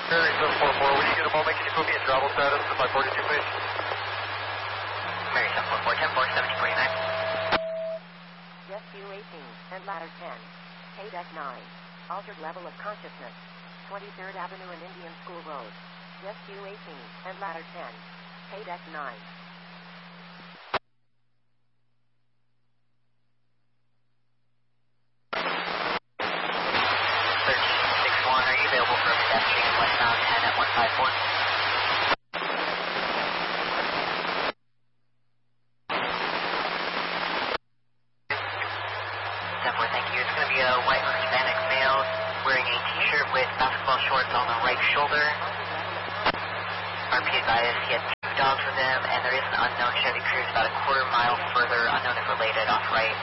Air 744, when you get a moment, can you put me in travel status to my 42, please? Mary 744, 10-4, 1749. Jet Q-18 and ladder 10. K-Deck 9. Altered level of consciousness. 23rd Avenue and Indian School Road. Jet Q-18 and ladder 10. K-Deck 9. 1361, are you available for a pedestrian westbound 10 at 154? Thank you. It's going to be a white Hispanic male wearing a t-shirt with basketball shorts on the right shoulder. RP advised he had 2 dogs with him, and there is an unknown Chevy Cruze about a quarter mile further, unknown if related, off right.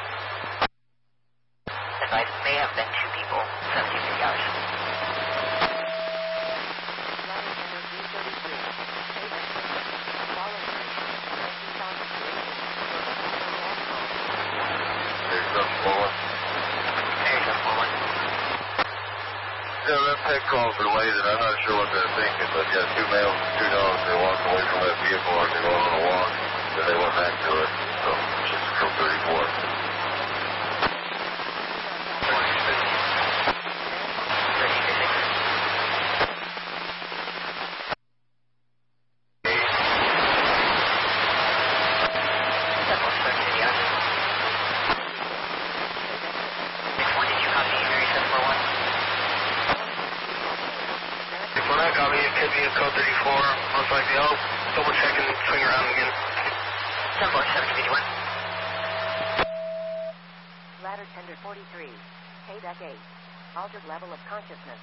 Advised may have been 2 people, 1750 hours. Yeah, that pet call's related. I'm not sure what they're thinking, but yeah, 2 males and 2 dogs. They walked away from that vehicle like they go on a walk, and they went back to it. So, just from 34. Could be a code 34, most likely. I'll double check and swing around again. 10-4, 1751. Ladder tender 43. K-Deck 8. Altered level of consciousness.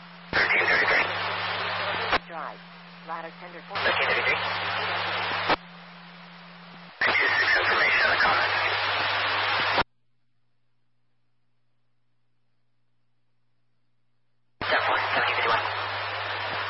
1333. Drive. Ladder tender 43. 1333. 96 information on the comment.